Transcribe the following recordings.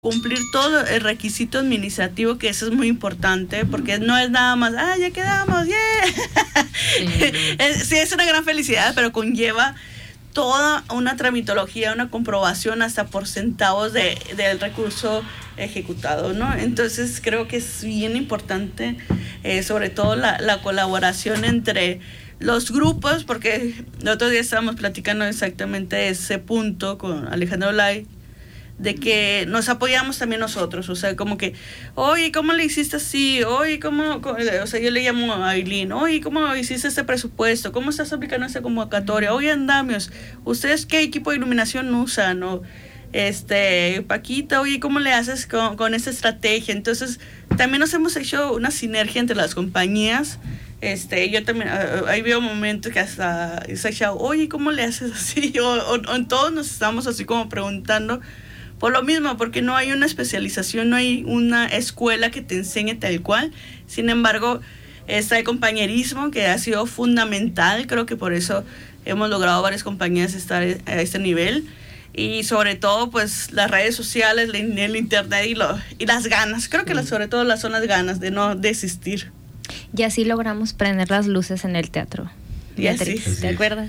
cumplir todo el requisito administrativo, que eso es muy importante, porque no es nada más, ya quedamos, yeah. Sí, es una gran felicidad, pero conlleva toda una tramitología, una comprobación hasta por centavos del recurso ejecutado, ¿no? Entonces creo que es bien importante, sobre todo la colaboración entre los grupos, porque el otro día estábamos platicando exactamente ese punto con Alejandro Lai, de que nos apoyamos también nosotros, o sea, como que, oye, ¿cómo le hiciste así? Oye, ¿cómo? O sea, yo le llamo a Aileen, oye, ¿cómo hiciste este presupuesto? ¿Cómo estás aplicando esta convocatoria? Oye, andamios, ¿ustedes qué equipo de iluminación usan? O, Paquita, oye, ¿cómo le haces con esta estrategia? Entonces, también nos hemos hecho una sinergia entre las compañías. Yo también, ahí veo momentos que hasta se ha echado, oye, ¿cómo le haces así? O todos nos estamos así como preguntando. Por lo mismo, porque no hay una especialización, no hay una escuela que te enseñe tal cual. Sin embargo, el compañerismo que ha sido fundamental, creo que por eso hemos logrado varias compañías estar a este nivel. Y sobre todo, pues, las redes sociales, el internet y las ganas. Creo que sobre todo son las ganas de no desistir. Y así logramos prender las luces en el teatro. Beatriz, ¿te acuerdas?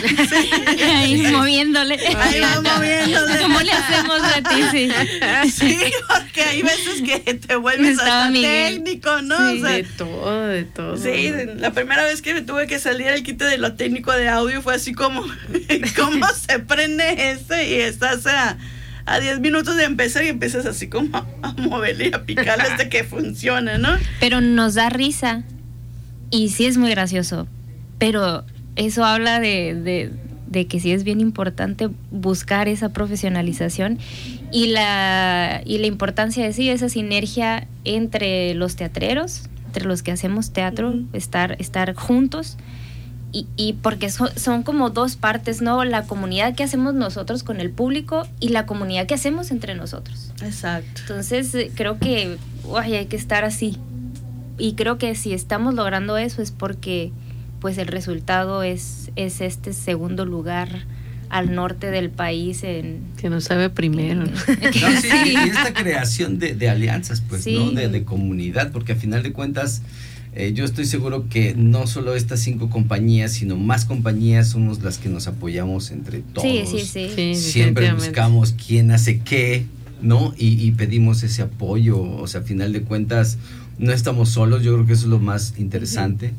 Ahí moviéndole. Ahí va moviéndole. ¿Cómo le hacemos a ti? Sí, porque hay veces que te vuelves hasta técnico, ¿no? Sí, o sea, de todo. Sí, la primera vez que me tuve que salir el quite de lo técnico de audio fue así como, ¿cómo se prende y estás a 10 minutos de empezar y empiezas así como a moverle y a picarle hasta que funcione, ¿no? Pero nos da risa y sí es muy gracioso. Pero eso habla de que sí es bien importante buscar esa profesionalización y la importancia de esa sinergia entre los teatreros, entre los que hacemos teatro, estar juntos y porque son como dos partes, ¿no? La comunidad que hacemos nosotros con el público y la comunidad que hacemos entre nosotros. Exacto. Entonces creo que hay que estar así y creo que si estamos logrando eso es porque pues el resultado es este segundo lugar al norte del país que nos sabe primero. Y esta creación de alianzas, pues, sí. ¿No? De comunidad, porque a final de cuentas yo estoy seguro que no solo estas 5 compañías, sino más compañías somos las que nos apoyamos entre todos. Sí, siempre buscamos quién hace qué, ¿no? Y pedimos ese apoyo, o sea, a final de cuentas no estamos solos, yo creo que eso es lo más interesante.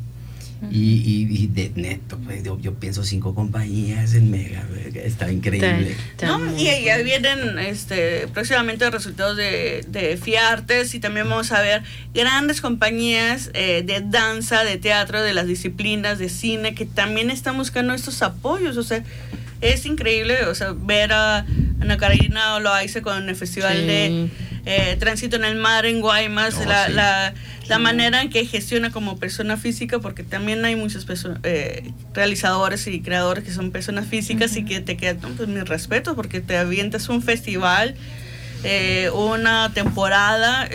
Y de neto, pues, yo pienso 5 compañías en Mega, está increíble. ¿No? Y ya vienen próximamente los resultados de FIARTES y también vamos a ver grandes compañías de danza, de teatro, de las disciplinas, de cine, que también están buscando estos apoyos, o sea, es increíble, o sea, ver a Ana Karina Loaiza con el festival de Tránsito en el Mar en Guaymas, la manera en que gestiona como persona física, porque también hay muchos realizadores y creadores que son personas físicas y que te quedan, pues mis respetos, porque te avientas un festival, una temporada,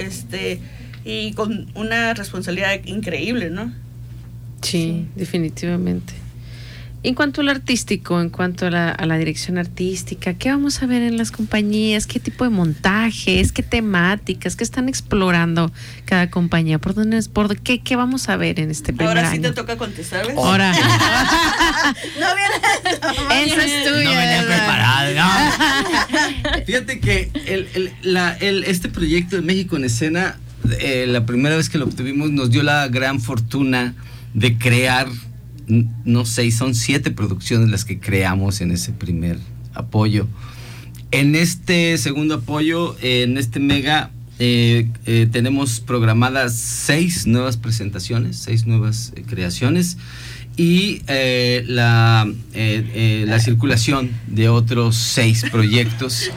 y con una responsabilidad increíble, ¿no? Sí, definitivamente. En cuanto al artístico, en cuanto a la dirección artística, ¿qué vamos a ver en las compañías? ¿Qué tipo de montajes? ¿Qué temáticas? ¿Qué están explorando cada compañía? ¿Qué vamos a ver en este primer año? Ahora sí te toca contestar, ¿ves? Ahora. No viene. Eso es tuyo. No venía preparado, ¿no? Fíjate que este proyecto de México en Escena, la primera vez que lo obtuvimos, nos dio la gran fortuna de crear, no sé, son 7 producciones las que creamos en ese primer apoyo. En este segundo apoyo, en este Mega, tenemos programadas 6 nuevas presentaciones, 6 nuevas creaciones y la circulación de otros 6 proyectos.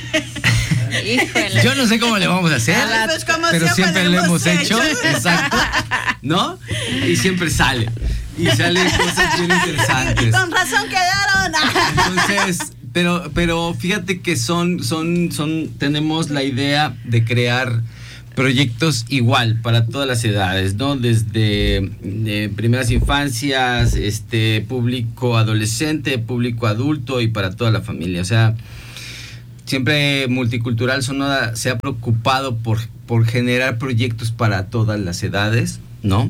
Yo no sé cómo le vamos a hacer, pero siempre lo hemos hecho. Exacto, ¿no? Y siempre sale. Y salen cosas bien interesantes. Con razón quedaron. Entonces, pero fíjate que tenemos la idea de crear proyectos igual para todas las edades, ¿no? Desde primeras infancias, público adolescente, público adulto y para toda la familia. O sea, siempre Multicultural Sonora se ha preocupado por generar proyectos para todas las edades, ¿no?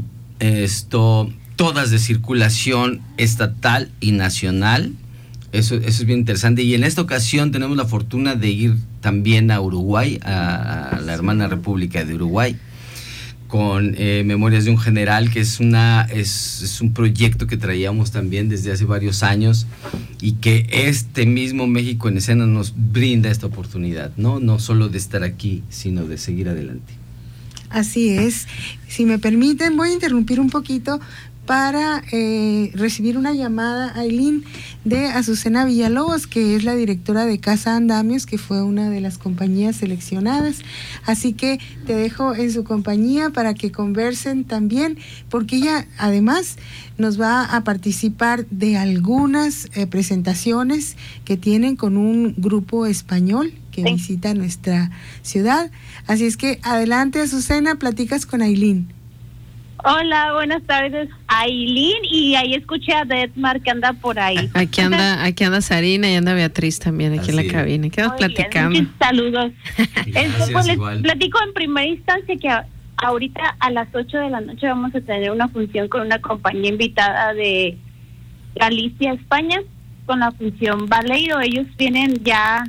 Todas de circulación estatal y nacional. Eso es bien interesante. Y en esta ocasión tenemos la fortuna de ir también a Uruguay, a la hermana República de Uruguay, con Memorias de un General, que es un proyecto que traíamos también desde hace varios años y que este mismo México en Escena nos brinda esta oportunidad, no solo de estar aquí, sino de seguir adelante. Así es. Si me permiten, voy a interrumpir un poquito para recibir una llamada, Ailín, de Azucena Villalobos, que es la directora de Casa Andamios, que fue una de las compañías seleccionadas. Así que te dejo en su compañía para que conversen también, porque ella además nos va a participar de algunas presentaciones que tienen con un grupo español que visita nuestra ciudad. Así es que adelante, Azucena, platicas con Ailín. Hola, buenas tardes, Ailín, y ahí escuché a Detmar que anda por ahí. Aquí anda Sarina y anda Beatriz también aquí en la cabina. Quedamos platicando. Bien, saludos. Gracias, les igual. platico en primera instancia que ahorita a las 8 de la noche vamos a tener una función con una compañía invitada de Galicia, España, con la función Baleiro. Ellos vienen ya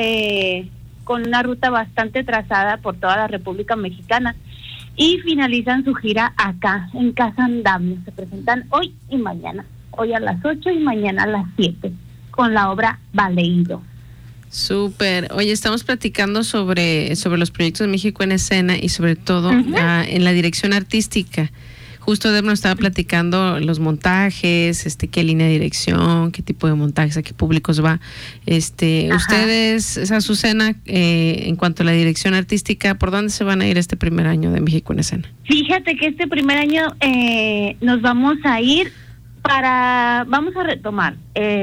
con una ruta bastante trazada por toda la República Mexicana y finalizan su gira acá en Casa Andamios. Se presentan hoy y mañana, hoy a las 8 y mañana a las 7 con la obra Baleiro. Súper. Oye, estamos platicando sobre los proyectos de México en Escena y sobre todo en la dirección artística. Justo Deb nos estaba platicando los montajes, qué línea de dirección, qué tipo de montajes, a qué públicos va. Ustedes, Azucena, en cuanto a la dirección artística, ¿por dónde se van a ir este primer año de México en Escena? Fíjate que este primer año nos vamos a ir vamos a retomar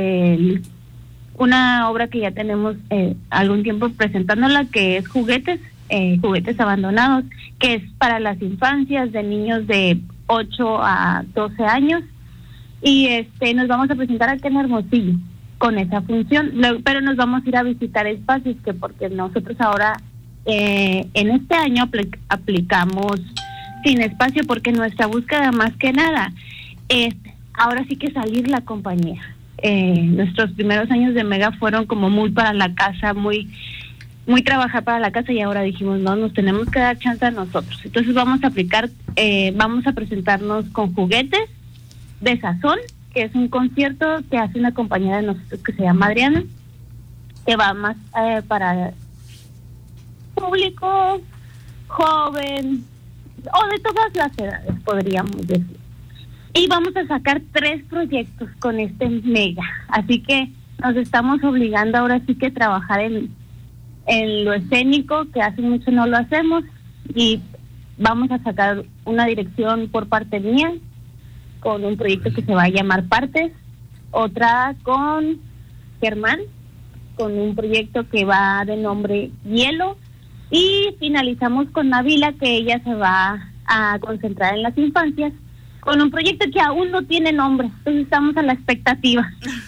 una obra que ya tenemos algún tiempo presentándola, que es Juguetes Abandonados, que es para las infancias de niños de 8 a 12 años, y nos vamos a presentar aquí en Hermosillo con esa función, pero nos vamos a ir a visitar espacios, porque nosotros ahora en este año aplicamos Sin Espacio, porque nuestra búsqueda más que nada es ahora sí que salir la compañía. Nuestros primeros años de Mega fueron como muy para la casa, muy trabajar para la casa, y ahora dijimos, no, nos tenemos que dar chance a nosotros. Entonces vamos a presentarnos con Juguetes de Sazón, que es un concierto que hace una compañía de nosotros que se llama Adriana, que va más para público joven o de todas las edades, podríamos decir. Y vamos a sacar 3 proyectos con este Mega, así que nos estamos obligando ahora sí que trabajar en lo escénico, que hace mucho no lo hacemos, y vamos a sacar una dirección por parte mía con un proyecto que se va a llamar Partes, otra con Germán con un proyecto que va de nombre Hielo, y finalizamos con Navila, que ella se va a concentrar en las infancias con un proyecto que aún no tiene nombre, entonces estamos a la expectativa.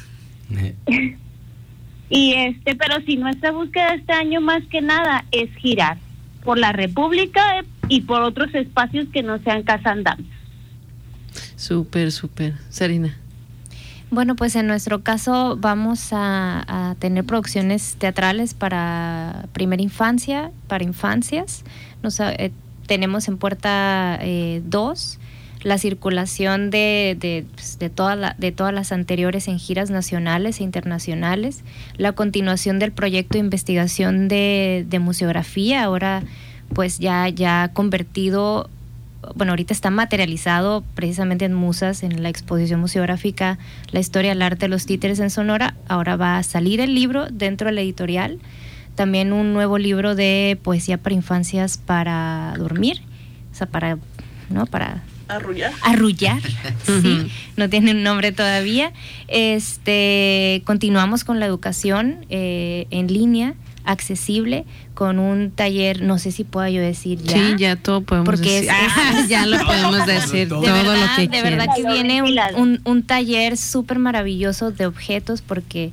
Y pero sí, nuestra búsqueda este año más que nada es girar por la República y por otros espacios que no sean Casa Andamios. Súper. Sarina. Bueno, pues en nuestro caso vamos a tener producciones teatrales para primera infancia, para infancias. Tenemos en puerta 2 la circulación de todas las anteriores en giras nacionales e internacionales, la continuación del proyecto de investigación de museografía, ahora pues ya convertido, bueno, ahorita está materializado precisamente en Musas, en la exposición museográfica La historia del arte de los títeres en Sonora. Ahora va a salir el libro dentro de la editorial, también un nuevo libro de poesía para infancias para dormir, o sea, para Arrullar, sí, no tiene un nombre todavía. Continuamos con la educación en línea, accesible, con un taller, no sé si pueda yo decir ya. Sí, ya todo podemos decir. Ya lo podemos decir, todo lo que de verdad que viene un taller súper maravilloso de objetos, porque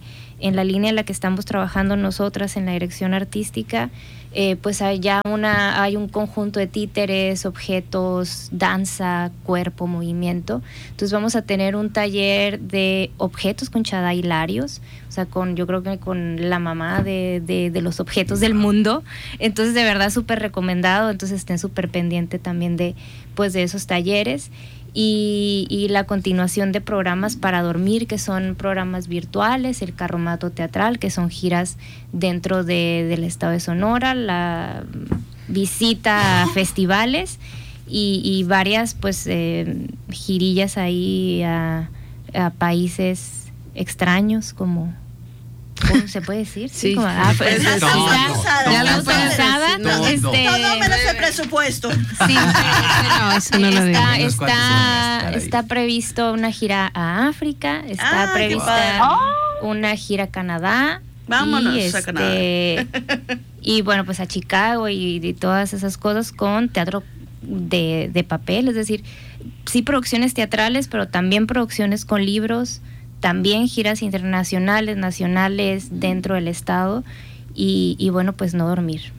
en la línea en la que estamos trabajando nosotras en la dirección artística, pues hay un conjunto de títeres, objetos, danza, cuerpo, movimiento. Entonces vamos a tener un taller de objetos con Chada Hilarios, o sea, yo creo que con la mamá de los objetos del mundo. Entonces, de verdad, súper recomendado. Entonces, estén súper pendientes también de esos talleres. Y la continuación de programas para dormir, que son programas virtuales, el carromato teatral, que son giras dentro del estado de Sonora, la visita a festivales y varias girillas ahí a países extraños, como ¿cómo se puede decir? Sí, como, ya lo pensada. Todo menos el presupuesto. Sí, no, eso no lo digo. Está previsto una gira a África, está prevista una gira a Canadá. Vámonos a Canadá. Y bueno, pues a Chicago y todas esas cosas con teatro de papel, es decir, sí producciones teatrales, pero también producciones con libros, también giras internacionales, nacionales dentro del estado y bueno, pues no dormir.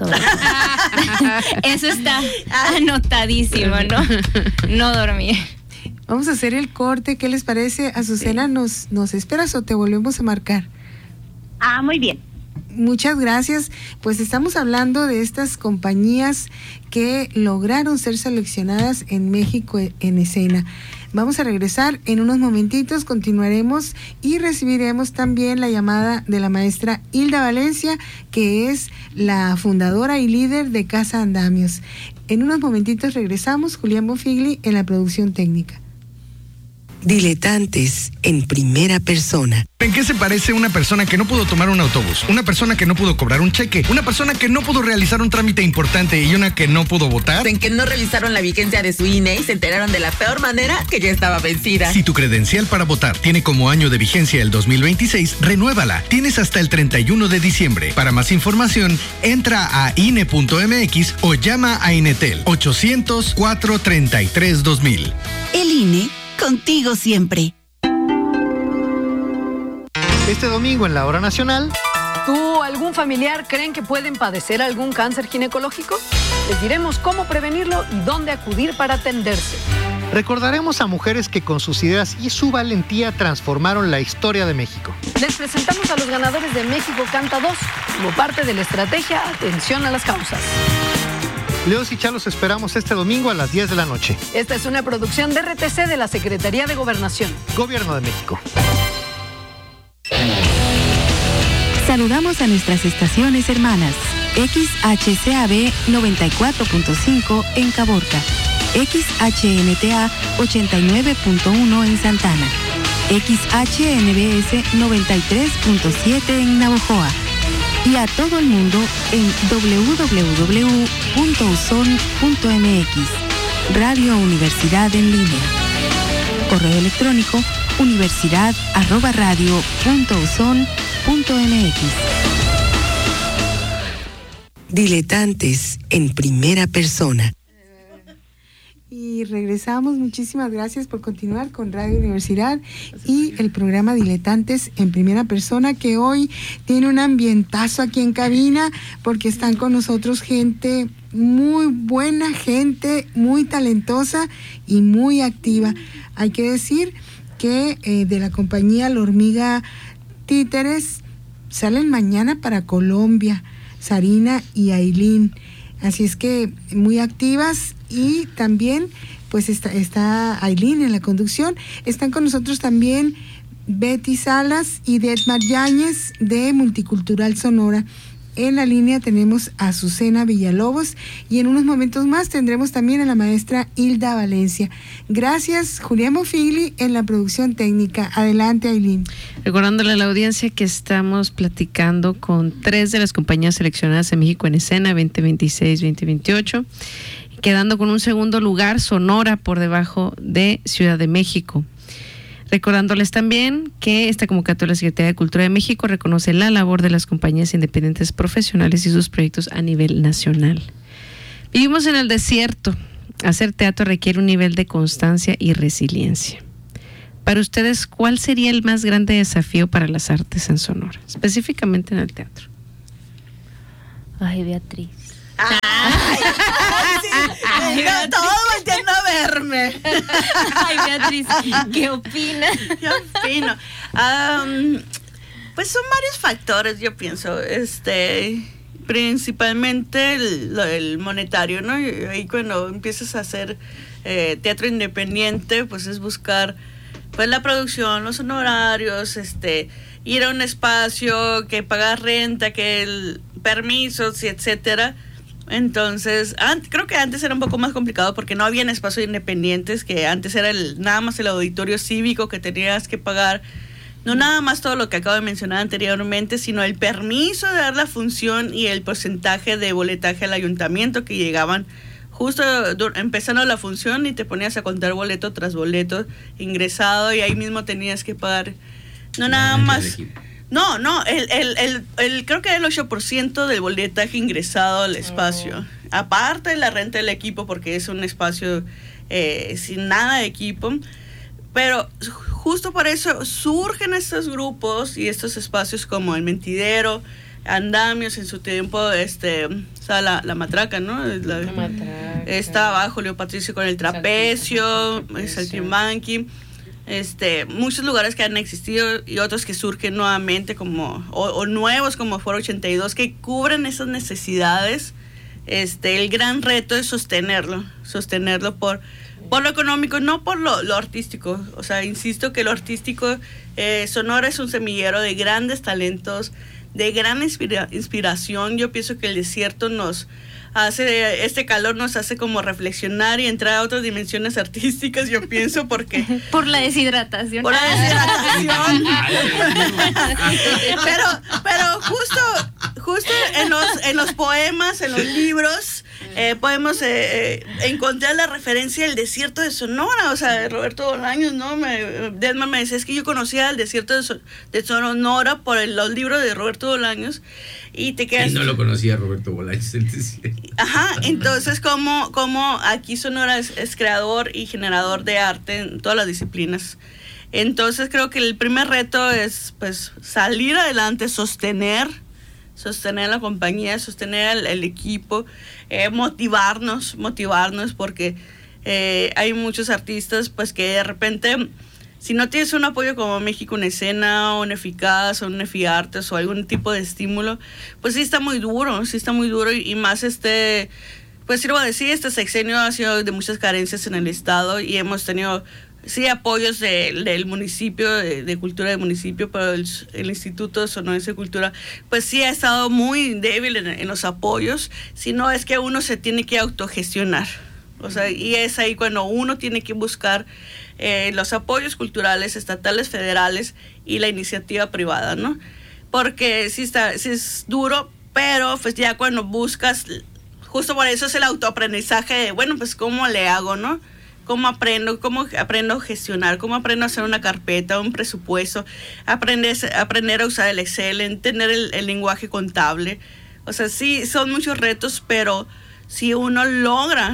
Eso está anotadísimo, ¿no? No dormir. Vamos a hacer el corte, ¿qué les parece? Azucena, sí. ¿Nos esperas o te volvemos a marcar? Muy bien. Muchas gracias. Pues estamos hablando de estas compañías que lograron ser seleccionadas en México en escena. Vamos a regresar en unos momentitos, continuaremos y recibiremos también la llamada de la maestra Hilda Valencia, que es la fundadora y líder de Casa Andamios. En unos momentitos regresamos, Julián Bonfigli en la producción técnica. Diletantes en primera persona. ¿En qué se parece una persona que no pudo tomar un autobús? Una persona que no pudo cobrar un cheque, una persona que no pudo realizar un trámite importante y una que no pudo votar. En que no revisaron la vigencia de su INE y se enteraron de la peor manera que ya estaba vencida. Si tu credencial para votar tiene como año de vigencia el 2026, renuévala. Tienes hasta el 31 de diciembre. Para más información, entra a INE.mx o llama a Inetel 800-433-2000. El INE, contigo siempre. Este domingo en la Hora Nacional. ¿Tú o algún familiar creen que pueden padecer algún cáncer ginecológico? Les diremos cómo prevenirlo y dónde acudir para atenderse. Recordaremos a mujeres que con sus ideas y su valentía transformaron la historia de México. Les presentamos a los ganadores de México Canta 2 como parte de la estrategia Atención a las Causas. Leos y Chalos esperamos este domingo a las 10 de la noche. Esta es una producción de RTC de la Secretaría de Gobernación. Gobierno de México. Saludamos a nuestras estaciones hermanas. XHCAB 94.5 en Caborca. XHNTA 89.1 en Santana. XHNBS 93.7 en Navojoa. Y a todo el mundo en www.uson.mx. Radio Universidad en línea. Correo electrónico universidad@radio.uson.mx. Diletantes en primera persona. Y regresamos, muchísimas gracias por continuar con Radio Universidad y el programa Diletantes en primera persona, que hoy tiene un ambientazo aquí en cabina porque están con nosotros gente muy buena, gente muy talentosa y muy activa. Hay que decir que de la compañía La Hormiga Títeres salen mañana para Colombia, Sarina y Ailín. Así es que muy activas, y también pues está Ailín en la conducción. Están con nosotros también Betty Salas y Detmar Yáñez de Multicultural Sonora. En la línea tenemos a Azucena Villalobos y en unos momentos más tendremos también a la maestra Hilda Valencia. Gracias, Julián Bonfigli en la producción técnica. Adelante, Ailín. Recordándole a la audiencia que estamos platicando con 3 de las compañías seleccionadas en México en Escena 2026-2028, quedando con un segundo lugar Sonora por debajo de Ciudad de México. Recordándoles también que esta convocatoria de la Secretaría de Cultura de México reconoce la labor de las compañías independientes profesionales y sus proyectos a nivel nacional. Vivimos en el desierto. Hacer teatro requiere un nivel de constancia y resiliencia. Para ustedes, ¿cuál sería el más grande desafío para las artes en Sonora, específicamente en el teatro? Ay, Beatriz. Todos volteando a verme. Ay, Beatriz, ¿qué opinas? Yo opino. Pues son varios factores, yo pienso. Principalmente el monetario, ¿no? Y ahí cuando empiezas a hacer teatro independiente, pues es buscar pues la producción, los honorarios, ir a un espacio, que pagar renta, que el permisos y etcétera. Entonces, creo que antes era un poco más complicado porque no habían espacios independientes, que antes era nada más el auditorio cívico que tenías que pagar. No nada más todo lo que acabo de mencionar anteriormente, sino el permiso de dar la función y el porcentaje de boletaje al ayuntamiento, que llegaban justo empezando la función y te ponías a contar boleto tras boleto ingresado, y ahí mismo tenías que pagar. No nada más. No, creo que era el 8% del boletaje ingresado al espacio. Aparte de la renta del equipo, porque es un espacio sin nada de equipo. Pero justo por eso surgen estos grupos y estos espacios como El Mentidero, Andamios en su tiempo, la Matraca, ¿no? La Matraca. Está abajo Leo Patricio con el Trapecio, Saltimbanqui. Muchos lugares que han existido y otros que surgen nuevamente como o nuevos como Foro 82, que cubren esas necesidades. El gran reto es sostenerlo por lo económico, no por lo artístico. O sea, insisto que lo artístico, Sonora es un semillero de grandes talentos, de gran inspiración. Yo pienso que el desierto nos hace, este calor nos hace como reflexionar y entrar a otras dimensiones artísticas, yo pienso, porque por la deshidratación. Por la deshidratación. pero justo en los poemas, en los libros, podemos encontrar la referencia del desierto de Sonora, o sea, de Roberto Bolaños, ¿no? Desmond me decía, es que yo conocía el desierto de Sonora por los libros de Roberto Bolaños, y te quedas... Y no lo conocía Roberto Bolaños. Ajá, entonces como aquí Sonora es creador y generador de arte en todas las disciplinas. Entonces creo que el primer reto es pues salir adelante, sostener la compañía, sostener el equipo, motivarnos, porque hay muchos artistas pues que de repente, si no tienes un apoyo como México en Escena, o Eficaz, o Efiartes, o algún tipo de estímulo, pues sí está muy duro, y más pues sí lo voy a decir, este sexenio ha sido de muchas carencias en el estado, y hemos tenido sí apoyos del municipio, de cultura del municipio, pero el Instituto Sonorense de Cultura pues sí ha estado muy débil en los apoyos, si no es que uno se tiene que autogestionar, o sea, y es ahí cuando uno tiene que buscar los apoyos culturales, estatales, federales y la iniciativa privada, ¿no? Porque sí es duro, pero pues ya cuando buscas, justo por eso es el autoaprendizaje de, bueno, pues ¿cómo le hago, no? ¿Cómo aprendo a gestionar? ¿Cómo aprendo a hacer una carpeta, un presupuesto? Aprender a usar el Excel, entender el lenguaje contable. O sea, sí, son muchos retos, pero si uno logra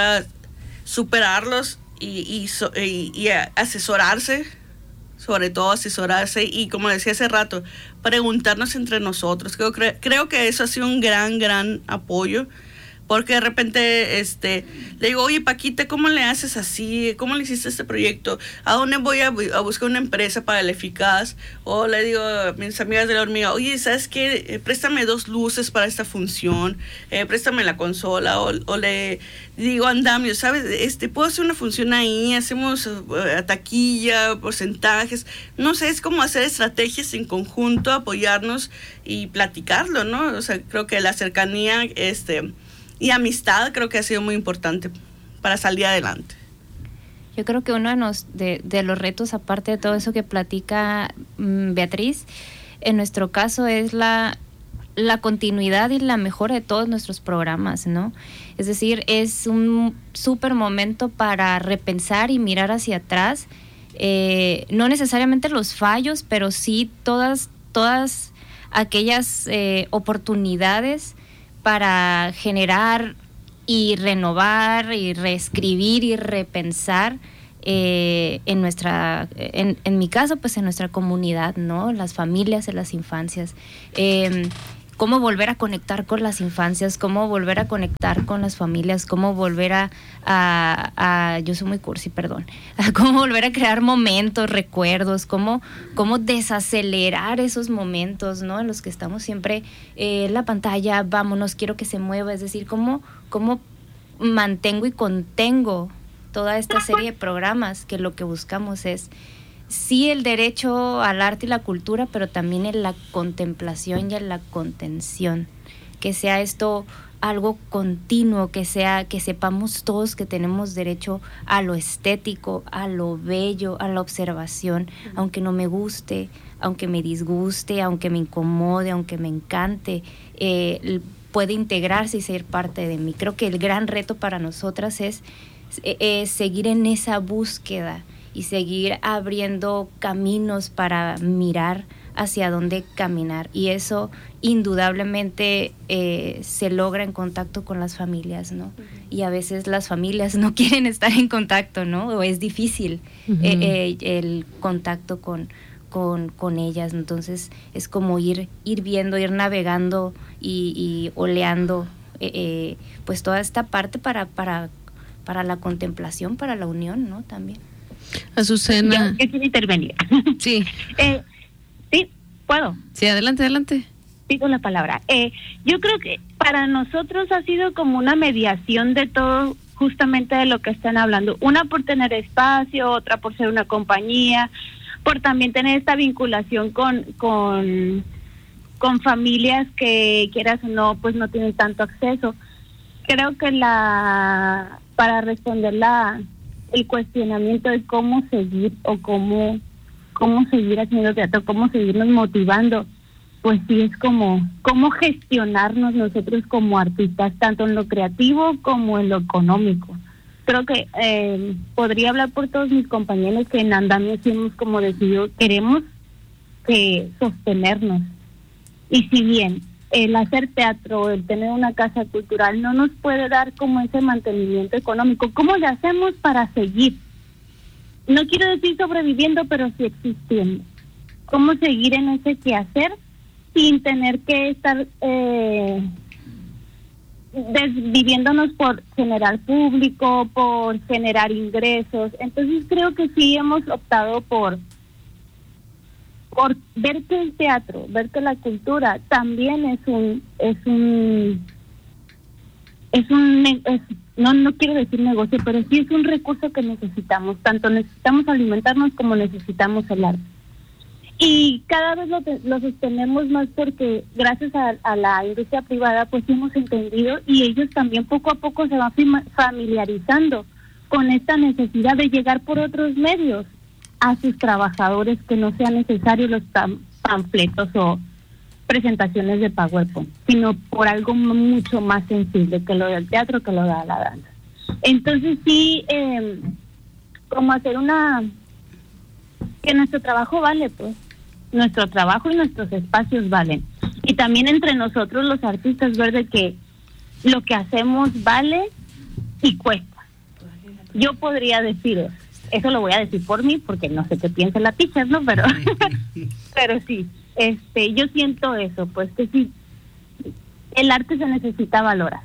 superarlos y asesorarse, sobre todo asesorarse, y como decía hace rato, preguntarnos entre nosotros. Creo que eso ha sido un gran apoyo, porque de repente le digo, oye Paquita, ¿cómo le haces así? ¿Cómo le hiciste este proyecto? ¿A dónde voy a buscar una empresa para el Eficaz? O le digo a mis amigas de la hormiga, oye, ¿sabes qué? Préstame 2 luces para esta función, préstame la consola, o le digo a Andamio, ¿sabes? Puedo hacer una función ahí, hacemos taquilla, porcentajes, no sé, es como hacer estrategias en conjunto, apoyarnos y platicarlo, ¿no? O sea, creo que la cercanía, y amistad creo que ha sido muy importante para salir adelante. Yo creo que uno de los retos, aparte de todo eso que platica Beatriz, en nuestro caso es la continuidad y la mejora de todos nuestros programas, ¿no? Es decir, es un súper momento para repensar y mirar hacia atrás, no necesariamente los fallos, pero sí todas aquellas oportunidades para generar y renovar y reescribir y repensar en mi caso, pues en nuestra comunidad, ¿no? Las familias, en las infancias. Cómo volver a conectar con las infancias, cómo volver a conectar con las familias, cómo volver a yo soy muy cursi, perdón, cómo volver a crear momentos, recuerdos, cómo desacelerar esos momentos, ¿no? En los que estamos siempre en la pantalla, vámonos, quiero que se mueva, es decir, cómo mantengo y contengo toda esta serie de programas que lo que buscamos es sí el derecho al arte y la cultura, pero también en la contemplación y en la contención, que sea esto algo continuo, que sepamos todos que tenemos derecho a lo estético, a lo bello, a la observación, aunque no me guste, aunque me disguste, aunque me incomode, aunque me encante, puede integrarse y ser parte de mí. Creo que el gran reto para nosotras es seguir en esa búsqueda y seguir abriendo caminos para mirar hacia dónde caminar. Y eso indudablemente se logra en contacto con las familias, ¿no? Y a veces las familias no quieren estar en contacto, ¿no? O es difícil el contacto con ellas. Entonces es como ir viendo, ir navegando y oleando pues toda esta parte para la contemplación, para la unión, ¿no? También. Azucena. Yo quiero intervenir. Sí. Sí, puedo. Sí, adelante. Pido la palabra. Yo creo que para nosotros ha sido como una mediación de todo, justamente de lo que están hablando. Una por tener espacio, otra por ser una compañía, por también tener esta vinculación con familias que, quieras o no, pues no tienen tanto acceso. Creo que para responder el cuestionamiento de cómo seguir o cómo seguir haciendo teatro, cómo seguirnos motivando, pues sí es como cómo gestionarnos nosotros como artistas, tanto en lo creativo como en lo económico. Creo que podría hablar por todos mis compañeros que en Andamios hemos como decidido, queremos sostenernos. Y si bien el hacer teatro, el tener una casa cultural no nos puede dar como ese mantenimiento económico, ¿cómo le hacemos para seguir? No quiero decir sobreviviendo, pero sí existiendo. ¿Cómo seguir en ese quehacer sin tener que estar desviviéndonos por generar público, por generar ingresos? Entonces creo que sí hemos optado por ver que el teatro, ver que la cultura también no quiero decir negocio, pero sí es un recurso que necesitamos. Tanto necesitamos alimentarnos como necesitamos el arte. Y cada vez lo sostenemos más porque gracias a la industria privada pues hemos entendido, y ellos también poco a poco se van familiarizando con esta necesidad de llegar por otros medios a sus trabajadores, que no sean necesarios los panfletos o presentaciones de PowerPoint, sino por algo mucho más sensible que lo del teatro, que lo de la danza. Entonces sí, como hacer que nuestro trabajo vale, pues nuestro trabajo y nuestros espacios valen, y también entre nosotros los artistas ver de que lo que hacemos vale y cuesta. Yo podría decir eso lo voy a decir por mí, porque no sé qué piensa la teacher, ¿no? Pero pero sí, yo siento eso, pues que sí, el arte se necesita valorar.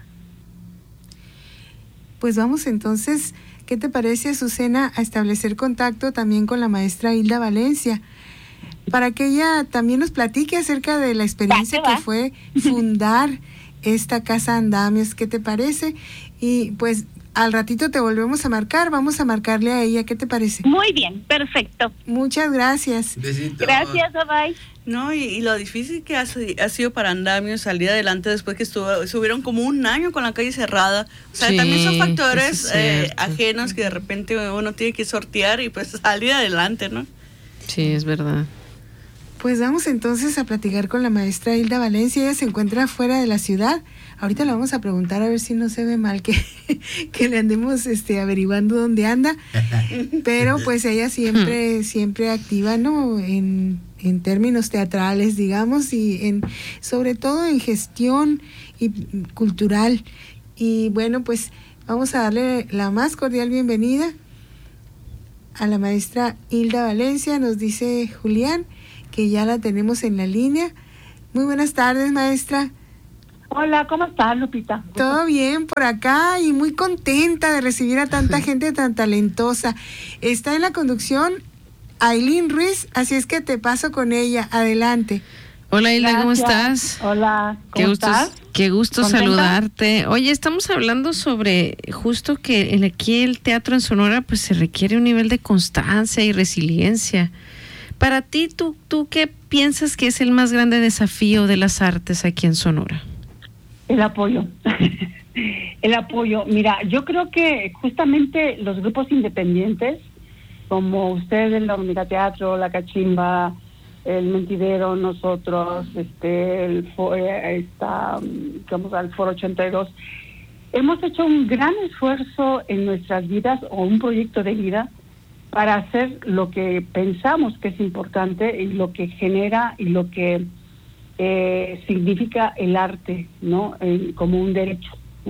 Pues vamos entonces, ¿qué te parece, Azucena, a establecer contacto también con la maestra Hilda Valencia, para que ella también nos platique acerca de la experiencia que fue fundar esta Casa Andamios? ¿Qué te parece? Y pues al ratito te volvemos a marcar, vamos a marcarle a ella, ¿qué te parece? Muy bien, perfecto. Muchas gracias. Besito. Gracias, bye. No, y lo difícil que ha sido para Andamios salir adelante después que estuvieron como un año con la calle cerrada. O sea, sí, también son factores ajenos que de repente uno tiene que sortear y pues salir adelante, ¿no? Sí, es verdad. Pues vamos entonces a platicar con la maestra Hilda Valencia. Ella se encuentra fuera de la ciudad. Ahorita le vamos a preguntar a ver si no se ve mal que le andemos averiguando dónde anda. Pero pues ella siempre activa, ¿no? En términos teatrales, digamos, y sobre todo en gestión y cultural. Y bueno, pues vamos a darle la más cordial bienvenida a la maestra Hilda Valencia, nos dice Julián, que ya la tenemos en la línea. Muy buenas tardes, maestra. Hola, ¿cómo estás, Lupita? Todo bien por acá y muy contenta de recibir a tanta gente tan talentosa. Está en la conducción Ailín Ruiz, así es que te paso con ella. Adelante. Hola, Hilda, ¿cómo estás? Hola, ¿cómo estás? Qué gusto ¿Contenta? saludarte. Oye, estamos hablando sobre justo que aquí el teatro en Sonora pues se requiere un nivel de constancia y resiliencia. Para ti, ¿tú qué piensas que es el más grande desafío de las artes aquí en Sonora? El apoyo. El apoyo. Mira, yo creo que justamente los grupos independientes, como ustedes, el Hormiga Teatro, La Cachimba, El Mentidero, nosotros, vamos al Foro 82, hemos hecho un gran esfuerzo en nuestras vidas, o un proyecto de vida, para hacer lo que pensamos que es importante y lo que genera y lo que significa el arte, ¿no? Como un derecho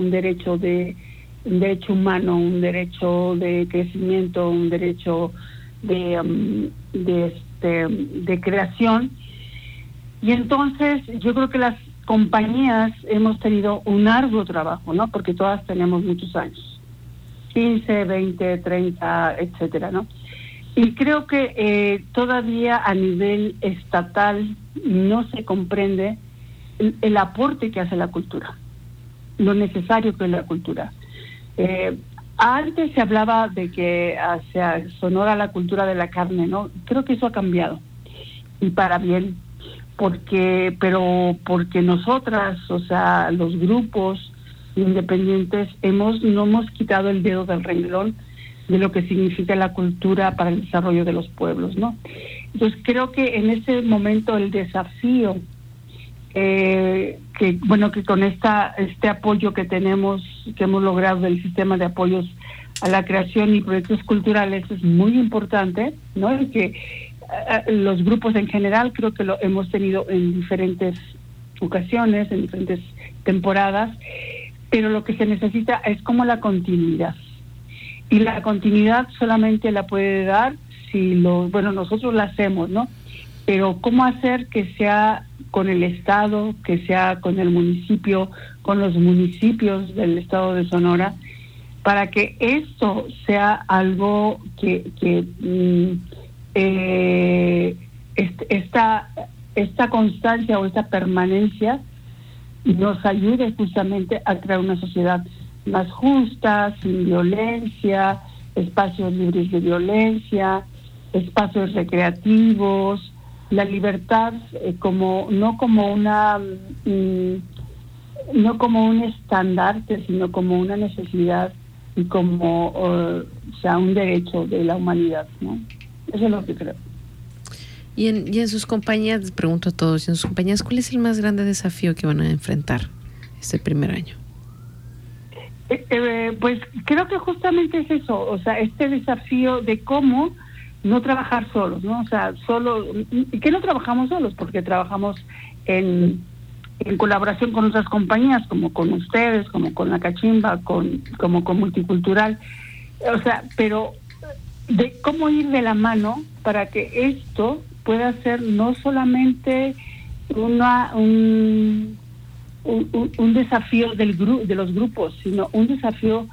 humano, un derecho de crecimiento, un derecho de creación. Y entonces yo creo que las compañías hemos tenido un arduo trabajo, ¿no? Porque todas tenemos muchos años, 15, 20, 30, etcétera, ¿no? Y creo que todavía a nivel estatal no se comprende el aporte que hace la cultura, lo necesario que es la cultura. Antes se hablaba de que hacia Sonora la cultura de la carne, ¿no? Creo que eso ha cambiado, y para bien, porque nosotras, o sea, los grupos independientes, no hemos quitado el dedo del renglón de lo que significa la cultura para el desarrollo de los pueblos, ¿no? Entonces creo que en ese momento el desafío que con este apoyo que tenemos, que hemos logrado del sistema de apoyos a la creación y proyectos culturales, es muy importante, ¿no? Y que los grupos en general creo que lo hemos tenido en diferentes ocasiones, en diferentes temporadas, pero lo que se necesita es como la continuidad. Y la continuidad solamente la puede dar si nosotros la hacemos, ¿no? Pero cómo hacer que sea con el Estado, que sea con el municipio, con los municipios del Estado de Sonora, para que esto sea algo que esta constancia o esta permanencia nos ayude justamente a crear una sociedad más justa, sin violencia, espacios libres de violencia, espacios recreativos, la libertad no como un estandarte, sino como una necesidad y como un derecho de la humanidad, ¿no? Eso es lo que creo. Y en sus compañías, les pregunto a todos, en sus compañías, ¿cuál es el más grande desafío que van a enfrentar este primer año? Pues creo que justamente es eso, o sea, este desafío de cómo no trabajar solos, ¿no? O sea, que no trabajamos solos, porque trabajamos en colaboración con otras compañías, como con ustedes, como con La Cachimba, como con Multicultural, o sea, pero de cómo ir de la mano para que esto pueda ser no solamente un desafío de los grupos, sino un desafío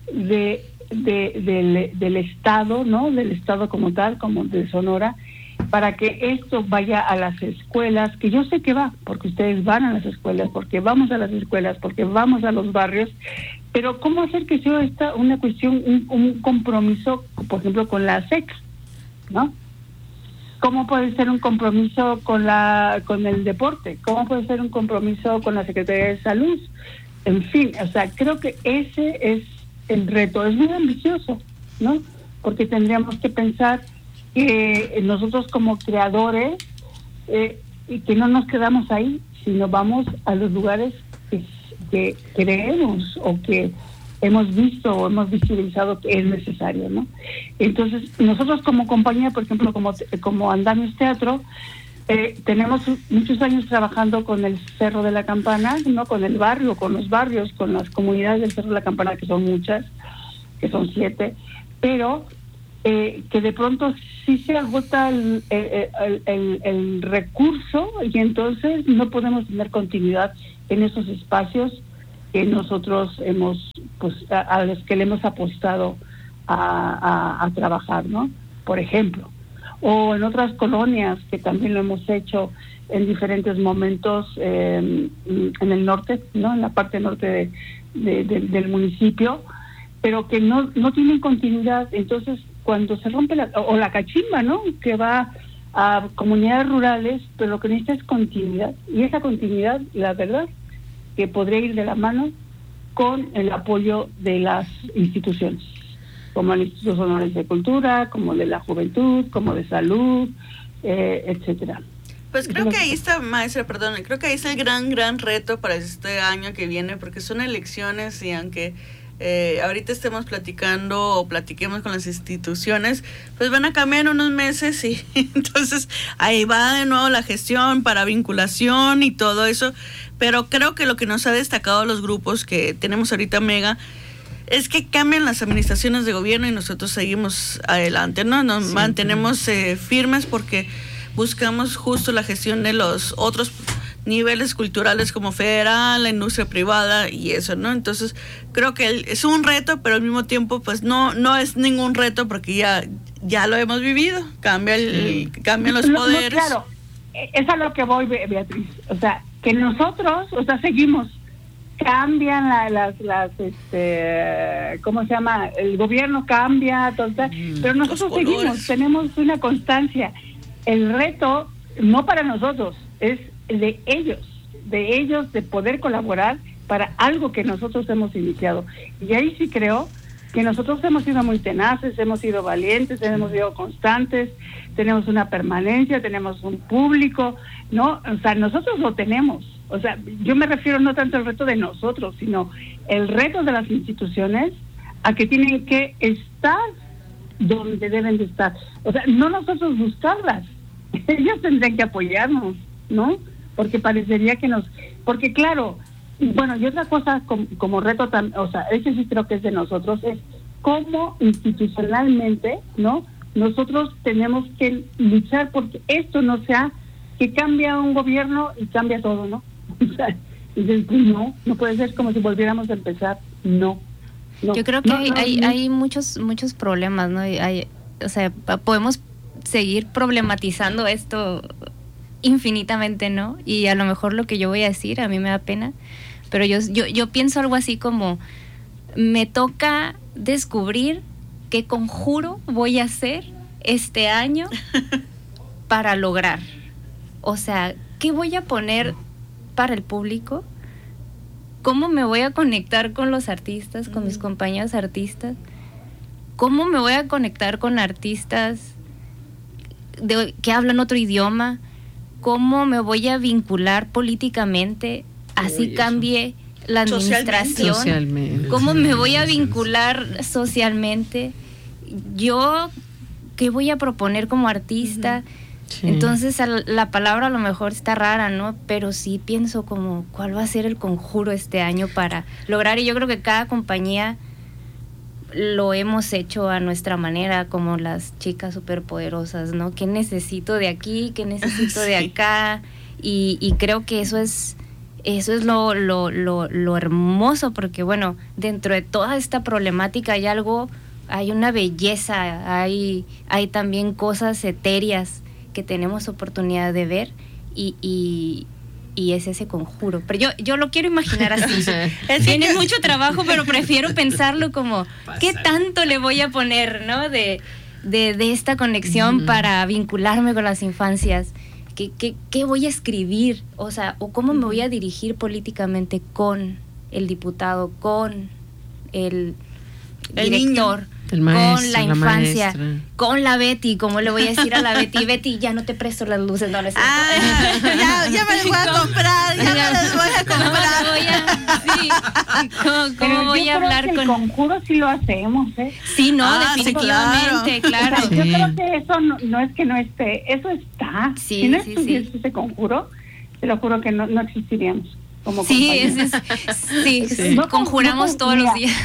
del Estado, ¿no? Del Estado como tal, como de Sonora, para que esto vaya a las escuelas, que yo sé que va, porque ustedes van a las escuelas, porque vamos a las escuelas, porque vamos a los barrios, pero ¿cómo hacer que sea esta una cuestión, un compromiso, por ejemplo, con la SEC, ¿no? ¿Cómo puede ser un compromiso con el deporte? ¿Cómo puede ser un compromiso con la Secretaría de Salud? En fin, o sea, creo que ese es el reto. Es muy ambicioso, ¿no? Porque tendríamos que pensar que nosotros como creadores, y que no nos quedamos ahí, sino vamos a los lugares que creemos o que hemos visto o hemos visibilizado que es necesario, ¿no? Entonces, nosotros como compañía, por ejemplo, como Andamios Teatro, tenemos muchos años trabajando con el Cerro de la Campana, ¿no? Con el barrio, con los barrios, con las comunidades del Cerro de la Campana, que son muchas, que son 7, pero que de pronto sí se agota el recurso y entonces no podemos tener continuidad en esos espacios que nosotros hemos, pues, a los que le hemos apostado a trabajar, ¿no? Por ejemplo, o en otras colonias que también lo hemos hecho en diferentes momentos en el norte, ¿no? En la parte norte del municipio, pero que no tienen continuidad. Entonces, cuando se rompe la cachimba, ¿no? Que va a comunidades rurales, pero lo que necesita es continuidad. Y esa continuidad, la verdad, que podría ir de la mano con el apoyo de las instituciones, como el Instituto Sonora de Cultura, como de la Juventud, como de Salud, etcétera. Pues creo que ahí está, maestra, perdón, creo que ahí está el gran reto para este año que viene, porque son elecciones y aunque ahorita estemos platicando o platiquemos con las instituciones, pues van a cambiar unos meses y entonces ahí va de nuevo la gestión para vinculación y todo eso, pero creo que lo que nos ha destacado los grupos que tenemos ahorita Mega es que cambian las administraciones de gobierno y nosotros seguimos adelante, ¿no? Nos mantenemos firmes porque buscamos justo la gestión de los otros niveles culturales como federal, la industria privada y eso, ¿no? Entonces, creo que es un reto, pero al mismo tiempo, pues no es ningún reto porque ya lo hemos vivido. Cambian los poderes. No, claro, es a lo que voy, Beatriz. O sea, que nosotros, seguimos. Cambian las ¿cómo se llama? El gobierno cambia, pero nosotros seguimos, tenemos una constancia. El reto, no para nosotros, es de ellos de poder colaborar para algo que nosotros hemos iniciado. Y ahí sí creo que nosotros hemos sido muy tenaces, hemos sido valientes, hemos sido constantes, tenemos una permanencia, tenemos un público, ¿no? O sea, nosotros lo tenemos. O sea, yo me refiero no tanto al reto de nosotros, sino el reto de las instituciones a que tienen que estar donde deben de estar. O sea, no nosotros buscarlas, ellos tendrían que apoyarnos, ¿no? Porque parecería que porque claro, bueno, y otra cosa como reto, o sea, ese sí creo que es de nosotros, es cómo institucionalmente, ¿no? Nosotros tenemos que luchar porque esto no sea que cambia un gobierno y cambia todo, ¿no? O sea, no puede ser como si volviéramos a empezar, no. Yo creo que hay muchos problemas, ¿no? O sea, podemos seguir problematizando esto infinitamente, ¿no? Y a lo mejor lo que yo voy a decir a mí me da pena, pero yo pienso algo así como me toca descubrir qué conjuro voy a hacer este año para lograr. O sea, ¿qué voy a poner para el público? ¿Cómo me voy a conectar con los artistas, con mis compañeros artistas? ¿Cómo me voy a conectar con artistas que hablan otro idioma? ¿Cómo me voy a vincular políticamente? Así cambie la administración. Socialmente. ¿Cómo me voy a vincular socialmente? ¿Yo qué voy a proponer como artista? Sí. Entonces la palabra a lo mejor está rara, ¿no? Pero sí pienso como cuál va a ser el conjuro este año para lograr, y yo creo que cada compañía lo hemos hecho a nuestra manera, como las chicas superpoderosas, ¿no? ¿Qué necesito de aquí? ¿Qué necesito de acá? Y creo que eso es lo hermoso, porque bueno, dentro de toda esta problemática hay una belleza, hay también cosas etéreas que tenemos oportunidad de ver y es ese conjuro. Pero yo lo quiero imaginar así. Tiene mucho trabajo, pero prefiero pensarlo como ¿qué tanto le voy a poner, ¿no? de esta conexión para vincularme con las infancias? ¿Qué voy a escribir? O sea, o cómo me voy a dirigir políticamente con el diputado, con el director, niño, el maestro, con la infancia, con la Betty, como le voy a decir a la Betty, Betty, ya no te presto las luces, no les ya me las voy a comprar, ya me las voy a comprar. ¿Cómo voy a hablar con el conjuro? Sí lo hacemos, ¿eh? Sí, no, definitivamente, claro. O sea, yo creo que eso no es que no esté, eso está. Si no estuviese ese conjuro, te lo juro que no existiríamos. como sí, compañías. Conjuramos todos los días.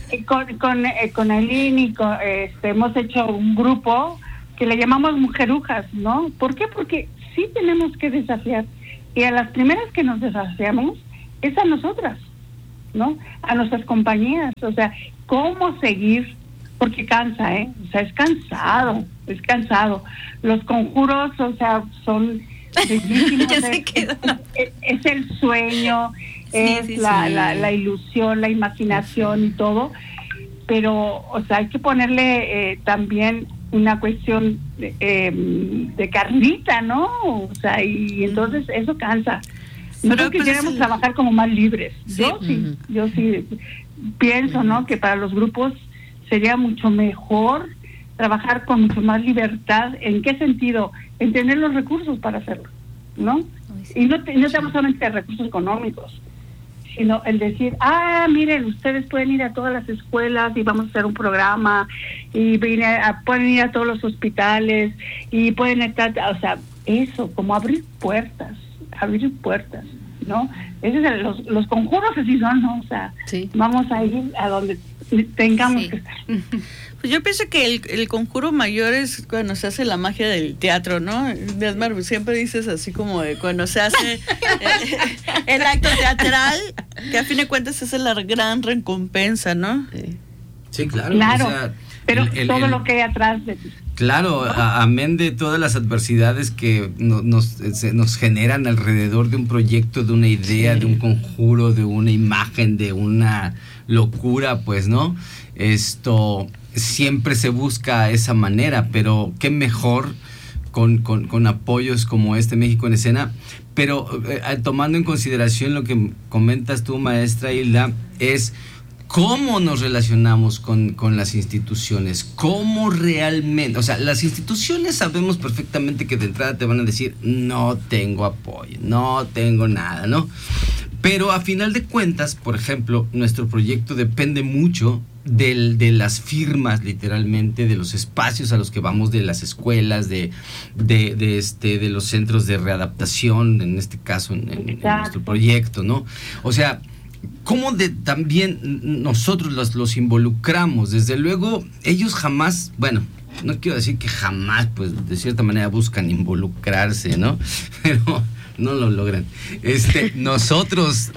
Con Aileen y hemos hecho un grupo que le llamamos Mujerujas, ¿no? ¿Por qué? Porque sí tenemos que desafiar. Y a las primeras que nos desafiamos es a nosotras, ¿no? A nuestras compañías. O sea, ¿cómo seguir? Porque cansa, O sea, es cansado. Los conjuros, o sea, son bellísimos. Es el sueño, la ilusión, la imaginación y todo. Pero, o sea, hay que ponerle también una cuestión de carnita, ¿no? O sea, y entonces eso cansa. Nosotros quisiéramos trabajar como más libres. Sí. Yo sí pienso, ¿no? Que para los grupos sería mucho mejor trabajar con mucho más libertad. ¿En qué sentido? En tener los recursos para hacerlo, ¿no? Y no estamos solamente de recursos económicos, sino el decir, miren, ustedes pueden ir a todas las escuelas y vamos a hacer un programa, y pueden ir a todos los hospitales, y pueden estar, o sea, eso, como abrir puertas, ¿no? Ese es los conjuros así son, ¿no? O sea, vamos a ir a donde tengamos que estar. Pues yo pienso que el conjuro mayor es cuando se hace la magia del teatro, ¿no? Desmar, siempre dices así como de cuando se hace el acto teatral, que a fin de cuentas es la gran recompensa, ¿no? Sí, claro. Claro, o sea, pero todo lo que hay atrás de ti. Claro, amén de todas las adversidades que nos generan alrededor de un proyecto, de una idea, de un conjuro, de una imagen, de una locura, pues, ¿no? Siempre se busca esa manera, pero qué mejor con apoyos como México en Escena. Pero tomando en consideración lo que comentas tú, maestra Hilda, es cómo nos relacionamos con las instituciones, cómo realmente, o sea, las instituciones sabemos perfectamente que de entrada te van a decir, no tengo apoyo, no tengo nada, ¿no? Pero a final de cuentas, por ejemplo, nuestro proyecto depende mucho de las firmas, literalmente, de los espacios a los que vamos, de las escuelas, de los centros de readaptación, en este caso, en nuestro proyecto, ¿no? O sea, ¿cómo también nosotros los involucramos? Desde luego, ellos jamás, bueno, no quiero decir que jamás, pues, de cierta manera buscan involucrarse, ¿no? Pero no lo logran. Nosotros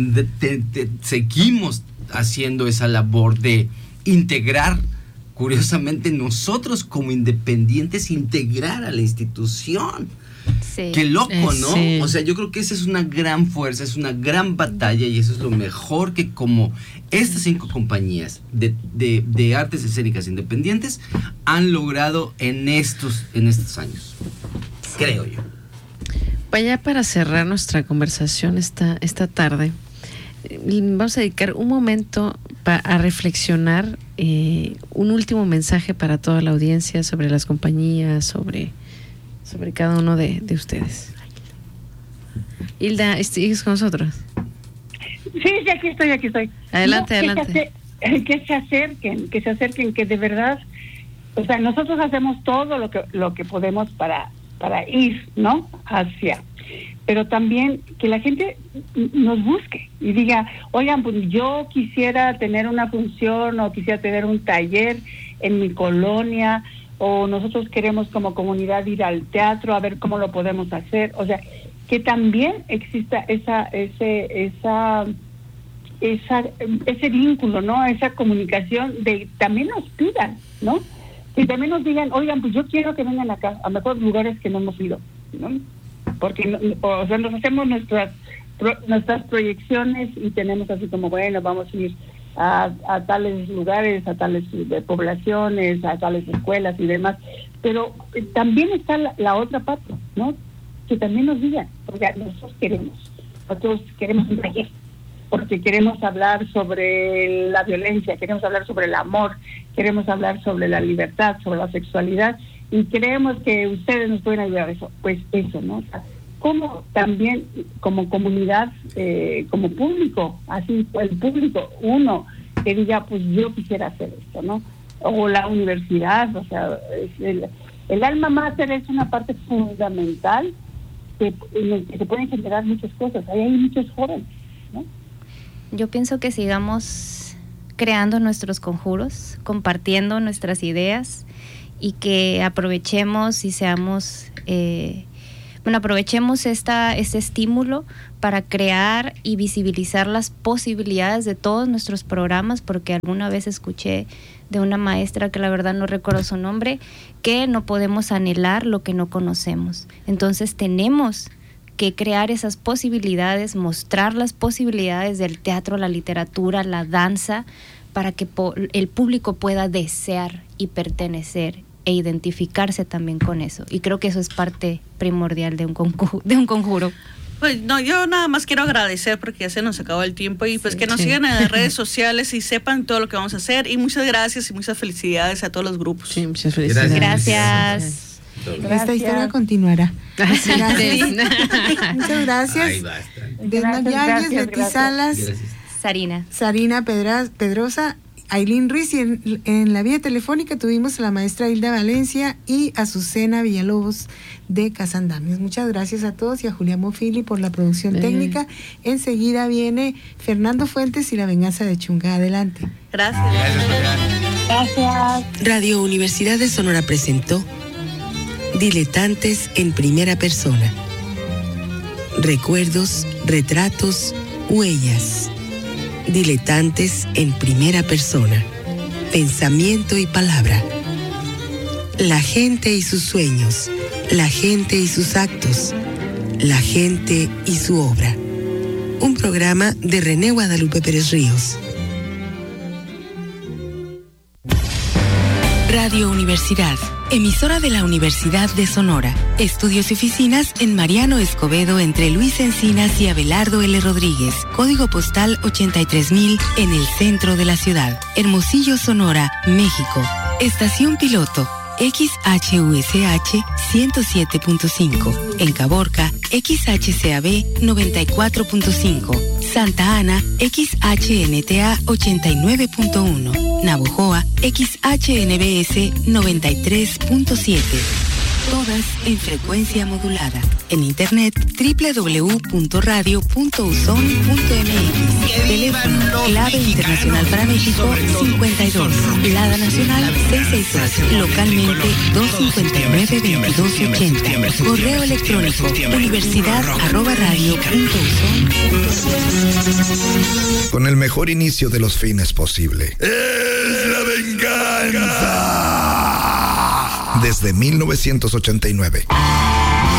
seguimos haciendo esa labor de integrar, curiosamente nosotros como independientes, integrar a la institución. Sí. Qué loco, ¿no? Sí. O sea, yo creo que esa es una gran fuerza, es una gran batalla, y eso es lo mejor que como estas 5 compañías de artes escénicas independientes han logrado en estos años, creo yo. Vaya, para cerrar nuestra conversación esta tarde, vamos a dedicar un momento a reflexionar, un último mensaje para toda la audiencia sobre las compañías, sobre cada uno de ustedes. Hilda, ¿sigues con nosotros? Sí, aquí estoy. Adelante. Que se acerquen, que de verdad, o sea, nosotros hacemos todo lo que podemos para ir, ¿no? Pero también que la gente nos busque y diga, oigan, pues yo quisiera tener una función o quisiera tener un taller en mi colonia, o nosotros queremos como comunidad ir al teatro a ver cómo lo podemos hacer. O sea, que también exista ese vínculo, ¿no? Esa comunicación de también nos pidan, ¿no? Que también nos digan, oigan, pues yo quiero que vengan acá, a mejor lugares que no hemos ido, ¿no? Porque, o sea, nos hacemos nuestras proyecciones y tenemos así como, bueno, vamos a ir a tales lugares, a tales poblaciones, a tales escuelas y demás. Pero también está la otra parte, ¿no? Que también nos digan, porque nosotros queremos un taller, porque queremos hablar sobre la violencia, queremos hablar sobre el amor, queremos hablar sobre la libertad, sobre la sexualidad, y creemos que ustedes nos pueden ayudar a eso. Pues eso, ¿no? O sea, como también como comunidad, como público, así el público, uno que diga, pues yo quisiera hacer esto, ¿no? O la universidad, o sea, el alma mater es una parte fundamental en el que se pueden generar muchas cosas. Ahí hay muchos jóvenes, Yo pienso que sigamos creando nuestros conjuros, compartiendo nuestras ideas y que aprovechemos y seamos, aprovechemos este estímulo para crear y visibilizar las posibilidades de todos nuestros programas, porque alguna vez escuché de una maestra, que la verdad no recuerdo su nombre, que no podemos anhelar lo que no conocemos. Entonces tenemos que crear esas posibilidades, mostrar las posibilidades del teatro, la literatura, la danza, para que el público pueda desear y pertenecer e identificarse también con eso. Y creo que eso es parte primordial de un conjuro. Pues no, yo nada más quiero agradecer porque ya se nos acabó el tiempo y pues que nos sigan en las redes sociales y sepan todo lo que vamos a hacer. Y muchas gracias y muchas felicidades a todos los grupos. Sí, muchas felicidades. Gracias. Esta historia continuará. Gracias. Muchas gracias. Desna Yáñez, Betty Salas, Sarina Pedrosa, Ailín Ruiz, y en la vía telefónica tuvimos a la maestra Hilda Valencia y a Azucena Villalobos de Casa Andamios. Muchas gracias a todos y a Julián Mofili por la producción técnica. Enseguida viene Fernando Fuentes y La Venganza de Chunga. Adelante. Gracias. Gracias. Radio Universidad de Sonora presentó Diletantes en Primera Persona. Recuerdos, retratos, huellas. Diletantes en primera persona. Pensamiento y palabra. La gente y sus sueños. La gente y sus actos. La gente y su obra. Un programa de René Guadalupe Pérez Ríos. Radio Universidad, emisora de la Universidad de Sonora. Estudios y oficinas en Mariano Escobedo entre Luis Encinas y Abelardo L. Rodríguez. Código postal 83,000 en el centro de la ciudad. Hermosillo, Sonora, México. Estación piloto XHUSH 107.5. En Caborca, XHCAB 94.5. Santa Ana, XHNTA 89.1. Navojoa, XHNBS 93.7. Todas en frecuencia modulada. En internet www.radio.uson.mx. Teléfono clave internacional para México 52. Lada nacional 662. Localmente 259-2280. Correo electrónico universidad@radio.uson. Con el mejor inicio de los fines posible. ¡Es la venganza! Desde 1989.